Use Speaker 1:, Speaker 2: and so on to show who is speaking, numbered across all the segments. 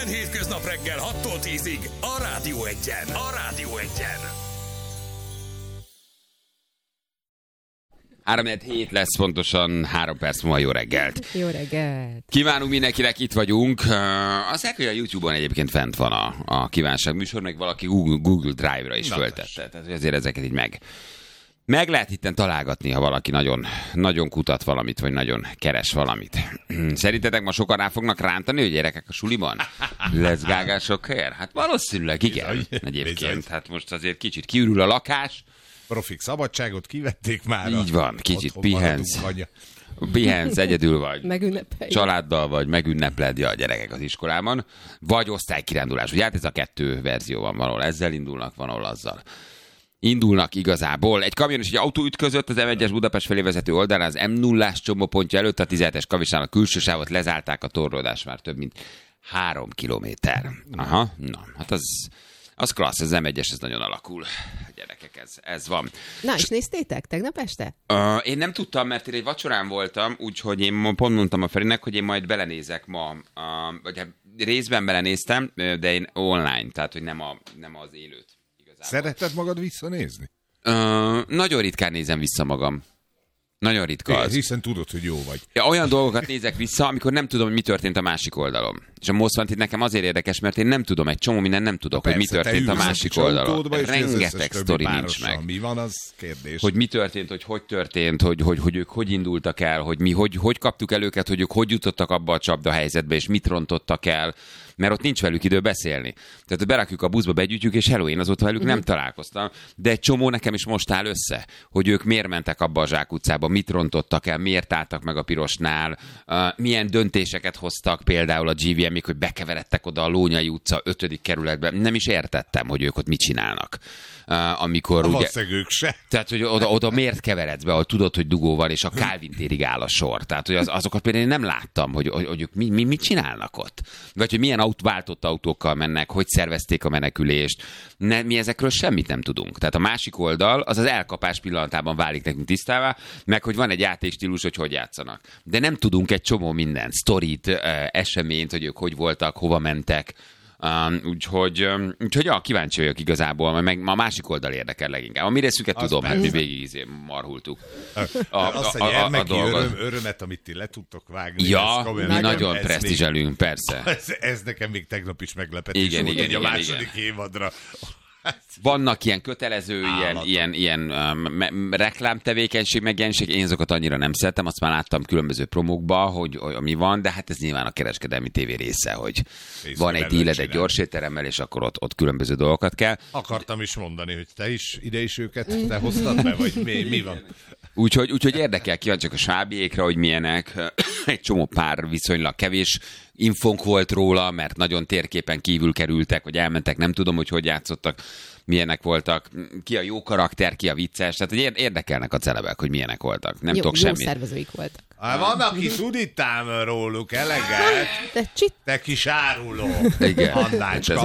Speaker 1: Minden hétköznap reggel 6-tól 10-ig a Rádió Egyen. A Rádió Egyen.
Speaker 2: 3-7 lesz pontosan 3 perc múlva. Jó reggelt.
Speaker 3: Jó reggelt.
Speaker 2: Kívánunk mindenkinek, itt vagyunk. Azt mondják, hogy a YouTube-on egyébként fent van a kívánság műsor, meg valaki Google Drive-ra is föltette. Tehát azért ezeket így meg lehet itten találgatni, ha valaki nagyon, nagyon kutat valamit, vagy nagyon keres valamit. Szerintetek ma sokan rá fognak rántani, hogy gyerekek a suliban? Lesz gágások helyr? Hát valószínűleg igen.
Speaker 4: Bizony.
Speaker 2: Egyébként, hát most azért kicsit kiürül a lakás.
Speaker 4: Profik szabadságot kivették már.
Speaker 2: Így van, kicsit
Speaker 4: Otthon
Speaker 2: pihensz.
Speaker 4: maradunk,
Speaker 2: Pihensz, egyedül vagy.
Speaker 3: Megünnepeljük.
Speaker 2: Családdal vagy, megünnepled a gyerekek az iskolában. Vagy osztálykirándulás. Ugye hát ez a 2 verzió van, valahol ezzel indulnak, van ahol azzal. Indulnak igazából. Egy kamion és egy autó ütközött az M1-es Budapest felé vezető oldalán az M0-ás csomópontja előtt, a 17-es kavisán a külső sávot lezárták, a torlódás már több mint 3 kilométer. Aha, na, hát az klassz, az M1-es, ez nagyon alakul. Gyerekek, ez van.
Speaker 3: Na, és néztétek tegnap este?
Speaker 2: Én nem tudtam, mert én egy vacsorán voltam, úgyhogy én pont mondtam a Ferinek, hogy én majd belenézek ma, vagy hát részben belenéztem, de én online, tehát hogy nem az élőt.
Speaker 4: Szereted magad visszanézni?
Speaker 2: Nagyon ritkán nézem vissza magam. Nagyon ritka az.
Speaker 4: Hiszen tudod, hogy jó vagy.
Speaker 2: Ja, olyan dolgokat nézek vissza, amikor nem tudom, hogy mi történt a másik oldalon. És a Most Wanted nekem azért érdekes, mert én nem tudom, egy csomó minden nem tudok,
Speaker 4: Persze,
Speaker 2: hogy mi történt a másik oldalon. Rengeteg sztori nincs meg.
Speaker 4: Mi van, az kérdés.
Speaker 2: Hogy mi történt, hogy történt, hogy ők hogy indultak el, hogy mi hogy kaptuk el őket, hogy ők hogy jutottak abba a csapda helyzetbe, és mit rontottak el, mert ott nincs velük idő beszélni. Tehát berakjuk a buszba, begyűjtjük, és hello, én azóta velük nem találkoztam, de egy csomó nekem is most áll össze, hogy ők miért mentek abba a zsákutcába, mit rontottak el, miért álltak meg a pirosnál, milyen döntéseket hoztak például a GVM-ig, hogy bekeveredtek oda a Lónyai utca 5. kerületbe. Nem is értettem, hogy ők ott mit csinálnak. Amikor ugye,
Speaker 4: ők se.
Speaker 2: tehát, hogy oda miért keveredsz be, ahol tudod, hogy dugó van, és a Kálvin térig áll a sor. Tehát, hogy azokat például én nem láttam, hogy ők mit csinálnak ott. Vagy hogy milyen váltott autókkal mennek, hogy szervezték a menekülést. Mi ezekről semmit nem tudunk. Tehát a másik oldal, az elkapás pillanatában válik nekünk tisztává, meg hogy van egy játékstílus, hogy játszanak. De nem tudunk egy csomó mindent, sztorit, eseményt, hogy ők hogy voltak, hova mentek. Úgyhogy ja, kíváncsi vagyok igazából, meg a másik oldal érdekel leginkább. Amire szüket tudom, mert mi végig marhultuk
Speaker 4: Azt a gyermeki örömet, amit ti le tudtok vágni.
Speaker 2: Ja, mi nagyon presztízselünk, persze.
Speaker 4: Ez nekem még tegnap is meglepetés
Speaker 2: igen,
Speaker 4: volt,
Speaker 2: igen,
Speaker 4: a második évadra.
Speaker 2: Vannak ilyen kötelező, ilyen reklámtevékenység, megjelenések, én azokat annyira nem szeretem, azt már láttam különböző promókban, hogy mi van, de hát ez nyilván a kereskedelmi tévé része, hogy van egy díled egy gyors étteremmel, és akkor ott különböző dolgokat kell.
Speaker 4: Akartam is mondani, hogy te is ide is őket te hoztad be, vagy mi van?
Speaker 2: Úgyhogy érdekel, kíváncsiak a svábiékra, hogy milyenek. Egy csomó pár viszonylag kevés infónk volt róla, mert nagyon térképen kívül kerültek, vagy elmentek, nem tudom, hogy játszottak, milyenek voltak, ki a jó karakter, ki a vicces, tehát érdekelnek a celebek, hogy milyenek voltak. Nem tudok semmit.
Speaker 3: Jó szervezőik voltak.
Speaker 4: Van, aki tud itt ám róluk eleget. Te kis áruló.
Speaker 2: Igen.
Speaker 3: De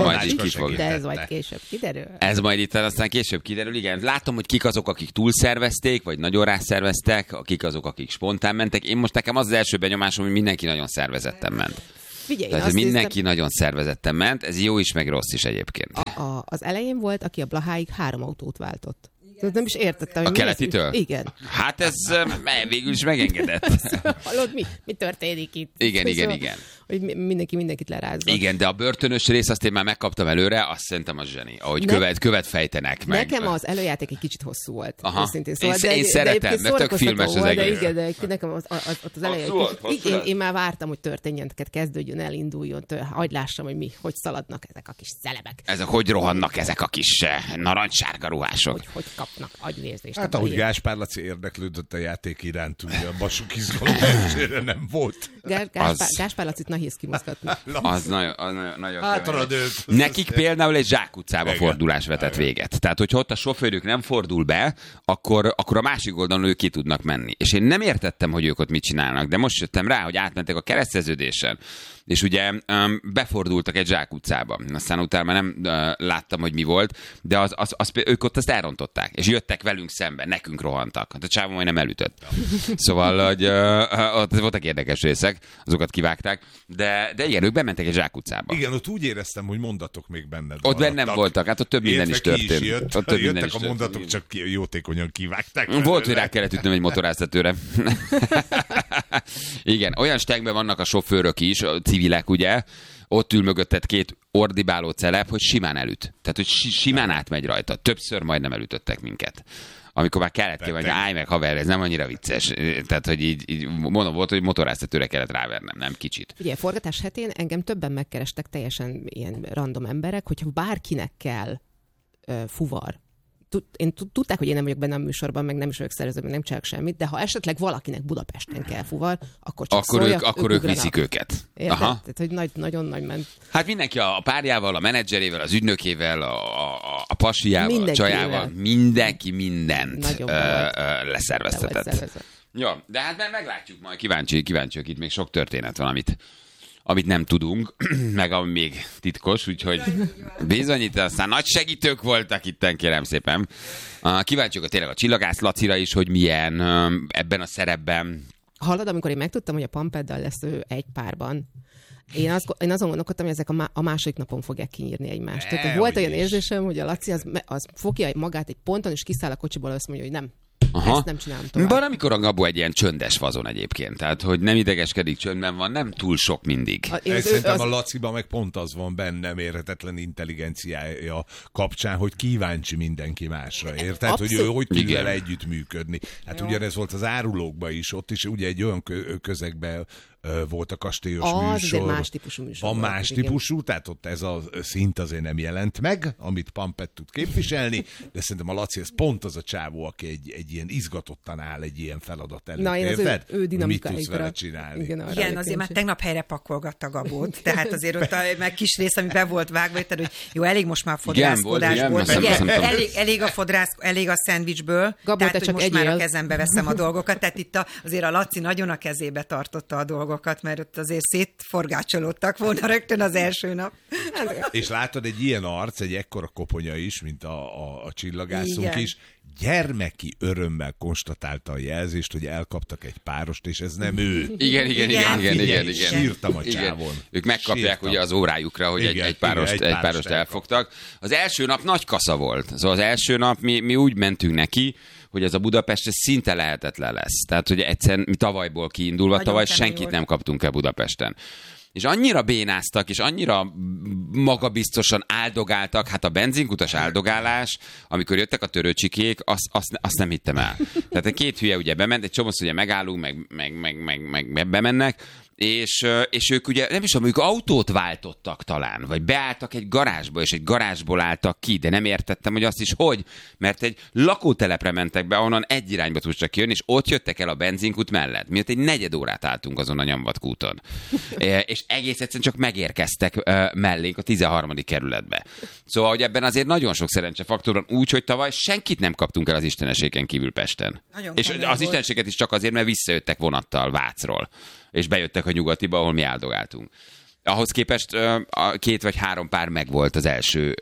Speaker 3: ez majd később kiderül.
Speaker 2: Ez majd itt aztán később kiderül, igen. Látom, hogy kik azok, akik túlszervezték, vagy nagyon rászerveztek, akik azok, akik spontán mentek. Én most nekem az első benyomásom, hogy mindenki nagyon szervezetten ment.
Speaker 3: Figyelj,
Speaker 2: tehát, hogy mindenki nagyon szervezetten ment, ez jó is, meg rossz is egyébként.
Speaker 3: Az elején volt, aki a Blaháig 3 autót váltott. Tehát nem is értettem, hogy
Speaker 2: a keletitől?
Speaker 3: Igen.
Speaker 2: Hát ez végül is megengedett.
Speaker 3: Hallod, mi történik itt?
Speaker 2: Igen.
Speaker 3: Hogy mindenkit lerázza.
Speaker 2: Igen, de a börtönös rész azt én már megkaptam előre, azt szerintem az zseni. Ahogy követ fejtenek meg.
Speaker 3: Nekem az előjáték egy kicsit hosszú volt.
Speaker 2: Aha.
Speaker 3: Szóval,
Speaker 2: én szeretem, mert tök filmes az egész.
Speaker 3: De igen, de nekem az elején én már vártam, hogy történjen, kezdődjön, elinduljon, hagyd lássam, hogy hogy szaladnak ezek a kis celebek.
Speaker 2: Ezek hogy rohannak ezek a kis narancssárga ruhások.
Speaker 3: Hogy kapnak agyvérzést.
Speaker 4: Hát ahogy Gáspár Laci érdeklődött a játék iránt, ugye a basuk izgalom elsőre nem volt.
Speaker 3: Gáspár Lacit nehéz kimozgatni.
Speaker 2: Az nagyon
Speaker 4: hátrad őt.
Speaker 2: Nekik például egy zsákutcába fordulás vetett véget. Tehát, hogyha ott a sofőrük nem fordul be, akkor a másik oldalon ők ki tudnak menni. És én nem értettem, hogy ők ott mit csinálnak, de most jöttem rá, hogy átmentek a kereszteződésen. És ugye befordultak egy zsákutcába. Aztán utána nem láttam, hogy mi volt, de ők ott azt elrontották. És jöttek velünk szemben, nekünk rohantak. Hát a csávó majdnem elütött. Szóval, hogy ott voltak érdekes részek, azokat kivágták, de igen, ők bementek egy zsákutcába.
Speaker 4: Igen, ott úgy éreztem, hogy mondatok még benned.
Speaker 2: Ott bennem voltak, hát ott több minden is történt.
Speaker 4: Jöttek a mondatok, csak jótékonyan kivágták.
Speaker 2: Volt, hogy rá kellett ütnöm egy motoráztatőre. Igen, olyan stegben vannak a sofőrök is, a civilek, ugye, ott ül mögötted két ordibáló celeb, hogy simán elüt. Tehát, hogy simán átmegy rajta. Többször majdnem elütöttek minket. Amikor már kellett hogy állj meg, haver, ez nem annyira vicces. Tehát, hogy így mondom, volt, hogy motoráztatőre kellett rávernem, nem kicsit.
Speaker 3: Ugye, forgatás hetén engem többen megkerestek, teljesen ilyen random emberek, hogyha bárkinek kell fuvar. Tudták, hogy én nem vagyok benne a műsorban, meg nem is vagyok szervező, meg nem csinálok semmit, de ha esetleg valakinek Budapesten kell fuvar, akkor csak szóljak,
Speaker 2: akkor ők viszik őket.
Speaker 3: Érted? Aha. Tehát, hogy nagyon nagy ment.
Speaker 2: Hát mindenki a párjával, a menedzserével, az ügynökével, a pasiával, a csajával, mindenki mindent leszerveztetett. Ja, de hát meglátjuk majd, kíváncsiak, itt még sok történet van, amit nem tudunk, meg ami még titkos, úgyhogy bizonyít, aztán nagy segítők voltak itten, kérem szépen. Kíváncsiak tényleg a Csillagász Lacira is, hogy milyen ebben a szerepben.
Speaker 3: Hallod, amikor én megtudtam, hogy a Pampeddal lesz ő egy párban, én azon gondolkodtam, hogy ezek a második napon fogják kinyírni egymást. Tehát volt olyan érzésem, hogy a Laci az fogja magát egy ponton, és kiszáll a kocsiból, azt mondja, hogy nem.
Speaker 2: Aha.
Speaker 3: Ezt nem csinálom tovább.
Speaker 2: Bár amikor a Gabó egy ilyen csöndes fazon egyébként, tehát hogy nem idegeskedik, csöndben van, nem túl sok mindig.
Speaker 4: Szerintem a Laciban meg pont az van benne mérhetetlen intelligenciája kapcsán, hogy kíváncsi mindenki másra, érted? Hogy ő hogy tud vele együttműködni. Hát ugyanez volt az Árulókban is, ott is ugye egy olyan közegben volt a kastélyos műsor.
Speaker 3: Más típusú műsor.
Speaker 4: Van más típusú, tehát ott ez a szint azért nem jelent meg, amit Pampett tud képviselni, de szerintem a Laci ez pont az a csávó, aki egy ilyen izgatottan áll egy ilyen feladat előtt.
Speaker 3: Na, én az ő dinamikára.
Speaker 4: Mit tudsz vele csinálni?
Speaker 5: Igen, azért már tegnap helyre pakolgatta Gabót, tehát azért ott meg kis rész, ami be volt vágva, hogy jó, elég most már a fodrászkodásból. Elég a szendvicsből, tehát hogy most már a kezembe veszem a dolgokat, tehát itt azért a Laci nagyon a kezébe tartotta a dolgokat, mert ott azért szétforgácsolódtak volna rögtön az első nap.
Speaker 4: És látod, egy ilyen arc, egy ekkora koponya is, mint a csillagászunk
Speaker 5: igen.
Speaker 4: is, gyermeki örömmel konstatálta a jelzést, hogy elkaptak egy párost, és ez nem ő.
Speaker 2: Igen.
Speaker 4: Sírtam a csávon.
Speaker 2: Ők megkapják ugye az órájukra, hogy egy párost elfogtak. Az első nap nagy kasza volt. Szóval az első nap mi úgy mentünk neki, hogy ez a Budapest ez szinte lehetetlen lesz. Tehát, hogy egyszerűen mi tavalyból kiindulva, nagyon tavaly senkit nem kaptunk el Budapesten. És annyira bénáztak, és annyira magabiztosan áldogáltak, hát a benzinkutas áldogálás, amikor jöttek a törőcsikék, azt nem hittem el. Tehát a két hülye ugye bement, egy csomószor ugye megállunk, meg bemennek, és ők ugye, nem is tudom, ők autót váltottak talán, vagy beálltak egy garázsba, és egy garázsból álltak ki, de nem értettem, hogy azt is hogy, mert egy lakótelepre mentek be, ahonnan egy irányba tudtak kijönni, és ott jöttek el a benzinkút mellett. Miatt egy 4 órát álltunk azon a Nyomvatkúton. És egész egyszerűen csak megérkeztek mellénk a 13. kerületbe. Szóval, hogy ebben azért nagyon sok szerencsefaktor van, úgy, hogy tavaly senkit nem kaptunk el az isteneségen kívül Pesten. Nagyon és az isteneséget is csak azért, mert visszajöttek vonattal Vácról. És bejöttek a Nyugatiba, ahol mi áldogáltunk. Ahhoz képest 2 vagy 3 pár megvolt az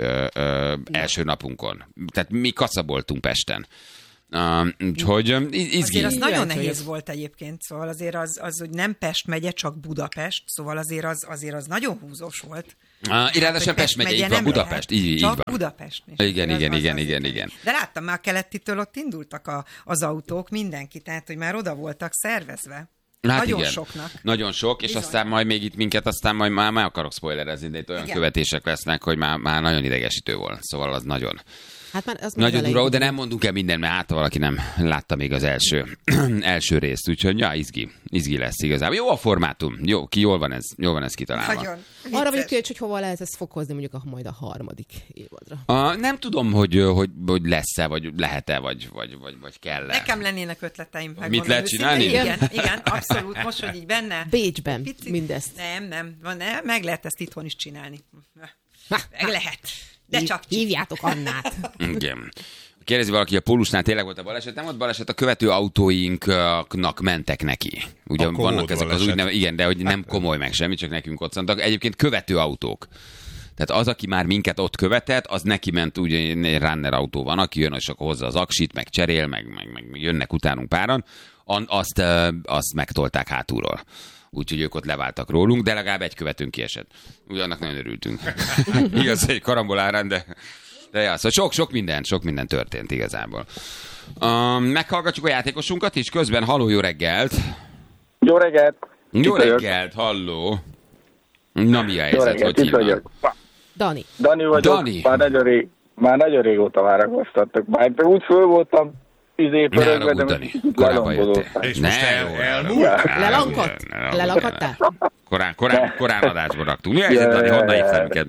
Speaker 2: első napunkon. Tehát mi kaszaboltunk Pesten. Úgyhogy izgi.
Speaker 5: Azért az nagyon nehéz volt egyébként, szóval azért az, hogy nem Pest megye, csak Budapest, szóval azért az nagyon húzós volt.
Speaker 2: Ráadásul Pest megye, így van, Budapest. Így
Speaker 5: csak
Speaker 2: van.
Speaker 5: Budapest.
Speaker 2: Igen.
Speaker 5: De láttam, már a Kelettitől ott indultak az autók, mindenki, tehát hogy már oda voltak szervezve. Hát nagyon igen. Soknak.
Speaker 2: Nagyon sok, és aztán majd még itt minket, aztán majd már akarok spoilerezni, de itt olyan követések lesznek, hogy már nagyon idegesítő volt. Szóval az nagyon... Hát már az nagyon durva, de nem mondunk el mindent, mert hát valaki nem látta még az első részt, úgyhogy ja, izgi lesz igazából. Jó a formátum, jól van ez kitalálva. Nagyon.
Speaker 3: Arra vagyok kíváncsi, hogy hova lehet ezt fokozni mondjuk majd a 3. évadra.
Speaker 2: Nem tudom, hogy lesz-e, vagy lehet-e, vagy kell-e.
Speaker 5: Nekem lennének ötleteim.
Speaker 2: Mit lehet csinálni?
Speaker 5: Igen, abszolút, most, hogy így benne.
Speaker 3: Bécsben mindezt.
Speaker 5: Nem, meg lehet ezt itthon is csinálni. Meg lehet. De csak
Speaker 3: hívjátok Annát.
Speaker 2: Igen. Kérdezi valaki, a Pólusnál tényleg volt a baleset? Nem volt baleset, a követő autóinknak mentek neki. Ugyan vannak ezek az úgynevezett, igen, de hogy nem komoly meg semmi, csak nekünk ott szantak. Egyébként követő autók. Tehát az, aki már minket ott követett, az neki ment, úgy egy runner autó van, aki jön, és akkor hozza az aksit, meg cserél, meg jönnek utánunk páran, azt megtolták hátulról. Úgyhogy ők ott leváltak rólunk, de legalább egy követőnk kiesett. Úgy annak nagyon örültünk. Igaz, hogy karambolárán, de ja, szóval sok minden történt igazából. Meghallgatjuk a játékosunkat is közben. Halló, jó reggelt!
Speaker 6: Jó reggelt!
Speaker 2: Jó reggelt, halló! Na, mi a helyzet? Hogy hívnak?
Speaker 3: Dani.
Speaker 6: Dani vagyok.
Speaker 2: Dani.
Speaker 6: Már nagyon régóta várakoztattak. Már úgy föl voltam pörögve, de
Speaker 2: Dani. Korábban jöttél.
Speaker 4: És most elmúlt?
Speaker 3: Lelankadtál?
Speaker 2: Korán adásba raktunk. Mi a helyzet, Dani? Honnan hívtál minket?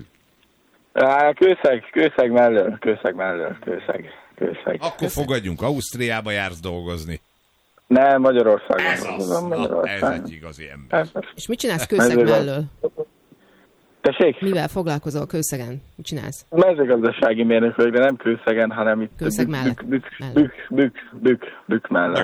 Speaker 6: Kőszeg mellől.
Speaker 4: Akkor fogadjunk, Ausztriába jársz dolgozni.
Speaker 6: Nem, Magyarországon.
Speaker 4: Ez egy igazi ember.
Speaker 3: És mit csinálsz Kőszeg mellől?
Speaker 6: Tessék?
Speaker 3: Mivel foglalkozol Kőszegen? Mit csinálsz?
Speaker 6: Mezőgazdasági mérnök vagyok, de nem Kőszegen, hanem itt
Speaker 3: Kőszeg mellett.
Speaker 6: Bük mellett.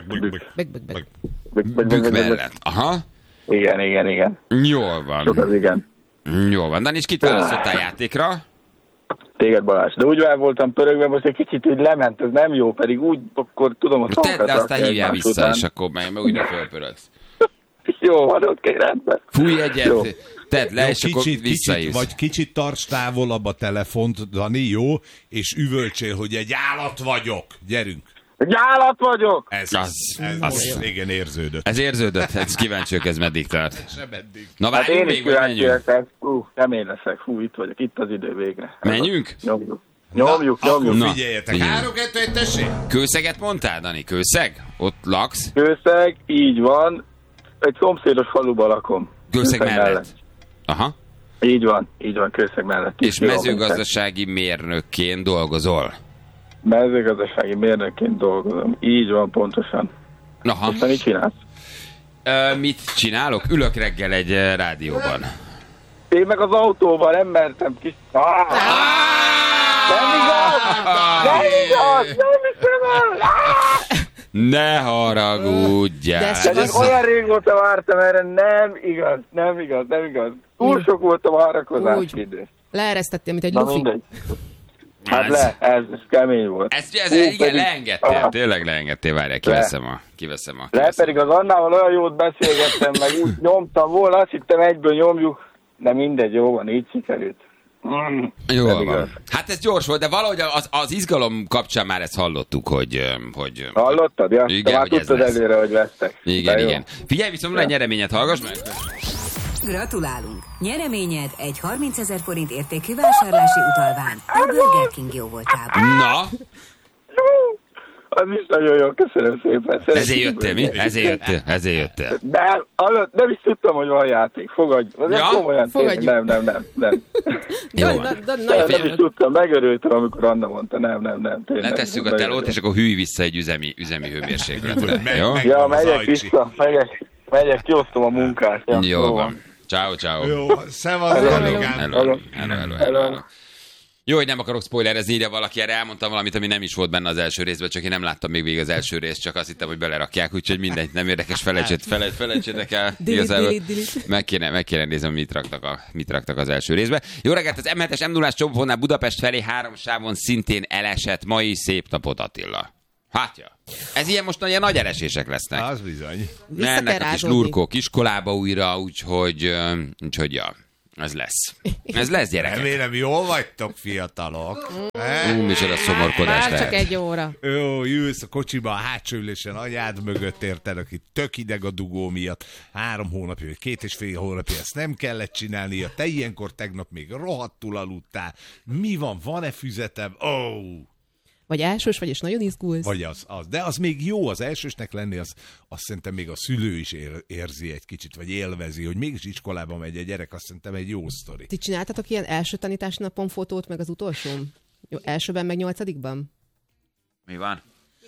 Speaker 2: Bük mellett. Aha.
Speaker 6: Igen.
Speaker 2: Jól van.
Speaker 6: Sok az igen.
Speaker 2: Jól van. Dani, és kit választottál játékra?
Speaker 6: Téged, Balázs. De úgy voltam pörögve, most egy kicsit úgy lement, ez nem jó, pedig úgy, akkor tudom a
Speaker 2: szavakat. De aztán hívjál vissza, után. És akkor meg újra fölpörögsz.
Speaker 6: Jó, van, oké, rendben.
Speaker 2: Fújj egyet, tedd le, és akkor visszajössz.
Speaker 4: Vagy kicsit tarts távolabb a telefont, Dani, jó? És üvöltsél, hogy egy állat vagyok. Gyerünk.
Speaker 6: Egy állat vagyok!
Speaker 4: Ez igen érződött.
Speaker 2: Ez érződött? Ez kíváncsiak, ez meddig tart.
Speaker 4: Sem eddig.
Speaker 2: Na várjunk még, vagy menjünk?
Speaker 6: Kemény leszek. Itt vagyok. Itt az idő végre.
Speaker 2: Menjünk?
Speaker 6: Nyomjuk.
Speaker 4: Akkor figyeljetek. 3-2-1, tessék!
Speaker 2: Kőszeget mondtál, Dani? Kőszeg? Ott laksz?
Speaker 6: Kőszeg, így van. Egy szomszédos faluban lakom.
Speaker 2: Kőszeg mellett? Aha.
Speaker 6: Így van, Kőszeg mellett.
Speaker 2: És mezőgazdasági mérnökként dolgozol?
Speaker 6: Mezőgazdasági mérnökként dolgozom. Így van, pontosan.
Speaker 2: Aha.
Speaker 6: Aztán mit csinálsz?
Speaker 2: Mit csinálok? Ülök reggel egy rádióban.
Speaker 6: Én meg az autóval nem mertem kis... Nem igaz!
Speaker 2: Ne haragudjál!
Speaker 6: De olyan régóta vártam erre, nem igaz. Túl sok volt a várakozás idő.
Speaker 3: Leeresztettél, mint egy lufi.
Speaker 6: Hát ez kemény volt.
Speaker 2: Igen, leengedtél, tényleg leengedtél, várjál, kiveszem a...
Speaker 6: Pedig az Annával olyan jót beszélgettem, meg úgy nyomtam volna, azt hittem egyből nyomjuk, de mindegy, jó van, így sikerült.
Speaker 2: Jól van. Hát ez gyors volt, de valahogy az izgalom kapcsán már ezt hallottuk, hogy...
Speaker 6: Hallottad? Ja,
Speaker 2: igen,
Speaker 6: te már tudtad előre, hogy vesztek.
Speaker 2: Igen. Figyelj, viszont a nyereményet hallgass meg.
Speaker 7: Gratulálunk! Nyereményed egy 30 000 forint értékű vásárlási utalvány a Burger King jóvoltából.
Speaker 2: Na?
Speaker 6: Az is nagyon jó, köszönöm szépen.
Speaker 2: Ezért jöttél, mi? Ezért jöttél.
Speaker 6: De nem is tudtam, hogy van játék. Fogadj.
Speaker 2: Ja?
Speaker 6: Komolyan,
Speaker 3: fogadjuk.
Speaker 6: Nem.
Speaker 2: Jó
Speaker 6: Nem is tudtam, megörültem, amikor Anna mondta, nem.
Speaker 2: Letesszük a telót, és akkor hűj vissza egy üzemi hőmérsékletre. Jó?
Speaker 6: Ja, megyek vissza, megyek, kiosztom a munkát.
Speaker 2: Jó van. Ciao.
Speaker 4: Jó, szevasz,
Speaker 2: hello. Jó, hogy nem akarok spoilerezni, ide valaki, erre elmondtam valamit, ami nem is volt benne az első részben, csak én nem láttam még végig az első részt, csak azt hittem, hogy belerakják, úgyhogy mindegy, nem érdekes, felejtsétek el. Igazából meg kéne nézni, mit raktak az első részbe. Jó reggelt, az M7-es M0-ás csomópontnál Budapest felé 3 sávon szintén elesett. Mai szép napot, Attila. Hátja. Ez ilyen most ilyen nagy elesések lesznek.
Speaker 4: Az bizony.
Speaker 2: Mennek a kis lurkók iskolába újra, úgyhogy ja. Ez lesz, gyerekek.
Speaker 4: Remélem, jól vagytok, fiatalok.
Speaker 2: Micsoda szomorkodás
Speaker 3: már
Speaker 2: lehet.
Speaker 3: csak egy óra.
Speaker 4: Jó, ülsz a kocsiba, a hátsó ülésen, anyád mögött érted, aki tök ideg a dugó miatt. 3 hónapja, vagy 2,5 hónapja, ezt nem kellett csinálnia. Te ilyenkor tegnap még rohadtul aludtál. Mi van-e füzetem?
Speaker 3: Vagy elsős vagy, és nagyon izgulsz.
Speaker 4: Vagy az. De az még jó, az elsősnek lenni, azt szerintem még a szülő is érzi egy kicsit, vagy élvezi, hogy mégis iskolába megy a gyerek, azt szerintem egy jó sztori.
Speaker 3: Ti csináltatok ilyen első tanítási napon fotót, meg az utolsón? Jó, elsőben, meg 8-ban?
Speaker 2: Mi van?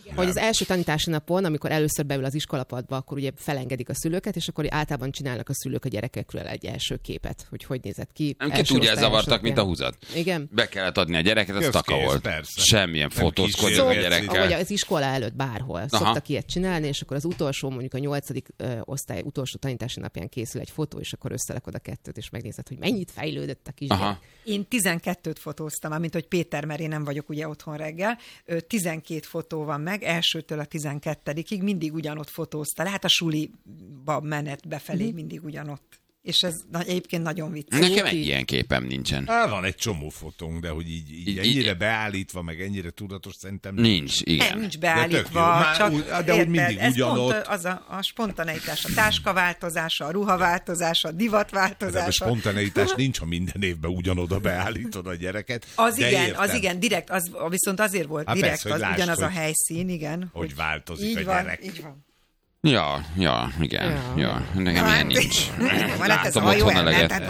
Speaker 3: Hogy az első tanítási napon, amikor először beül az iskolapadba, akkor ugye felengedik a szülőket, és akkor általában csinálnak a szülők a gyerekekről egy első képet, hogy nézett ki.
Speaker 2: Ki úgy elzavartak, mint a húzat.
Speaker 3: Igen.
Speaker 2: Be kellett adni a gyereket, az taka volt.
Speaker 4: Persze.
Speaker 2: Semmilyen fotózkodni a gyerekkel.
Speaker 3: Vagy az iskola előtt bárhol. Szoktak ilyet csinálni, és akkor az utolsó, mondjuk a 8. osztály utolsó tanítási napján készül egy fotó, és akkor összerakod a kettőt, és megnézed, hogy mennyit fejlődött a kisgyerek.
Speaker 5: Én 12-t fotóztam, mint hogy Péter, mert én nem vagyok ugye otthon reggel. 12 fotó van meg, elsőtől a 12-ig mindig ugyanott fotózta. Lehet a suliba menet befelé mindig ugyanott. És ez egyébként nagyon vicces.
Speaker 2: Nekem egy ilyen képem nincsen.
Speaker 4: Van egy csomó fotónk, de hogy így ennyire beállítva, meg ennyire tudatos szerintem
Speaker 2: nincs. Igen.
Speaker 5: Nincs beállítva,
Speaker 4: de úgy mindig ugyanott.
Speaker 5: Pont az a spontaneitás, a táskaváltozása, a ruhaváltozása, a divatváltozása.
Speaker 4: De a spontaneitás nincs, ha minden évben ugyanoda beállítod a gyereket.
Speaker 5: Az igen, direkt, viszont azért volt direkt, persze, az ugyanaz a helyszín, igen.
Speaker 4: Hogy változik a gyerek.
Speaker 5: Így van.
Speaker 2: Ja, igen. Nekem ilyen nincs.
Speaker 5: Látom otthon eleget.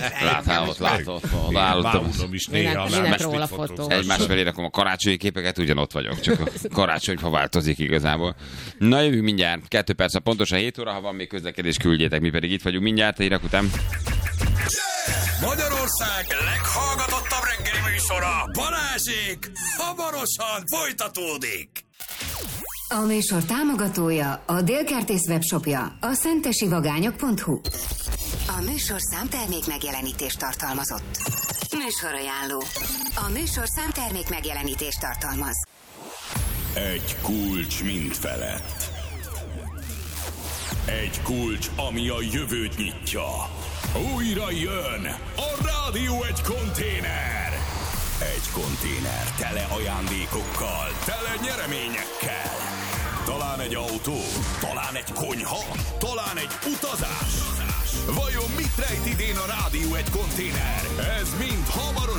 Speaker 2: Láthatom
Speaker 4: is néha.
Speaker 2: Egymás felé rakom a karácsonyi képeket, ugyanott vagyok, csak a karácsonyfa változik igazából. Na, jövünk mindjárt. 2 perc, pontosan 7 óra, ha van még közlekedés, küldjétek, mi pedig itt vagyunk mindjárt, hírek után.
Speaker 1: Magyarország leghallgatottabb reggeli műsora, Balázsék, hamarosan folytatódik.
Speaker 7: A műsor támogatója a Dél-Kertész webshopja, a szentesivagányok.hu. A műsor számtermék megjelenítést tartalmazott. Műsorajánló. A műsor számtermék megjelenítést tartalmaz.
Speaker 1: Egy kulcs mind felett. Egy kulcs, ami a jövőt nyitja. Újra jön a Rádió Egy konténer. Egy konténer tele ajándékokkal, tele nyereményekkel. Talán egy autó, talán egy konyha, talán egy utazás. Vajon mit rejt idén a Rádió Egy konténer? Ez mind hamarosan